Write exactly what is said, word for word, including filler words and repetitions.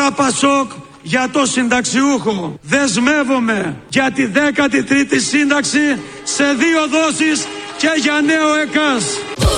ΠΑΣΟΚ για το συνταξιούχο. Δεσμεύομαι για τη δέκατη τρίτη σύνταξη σε δύο δόσεις και για νέο ΕΚΑΣ.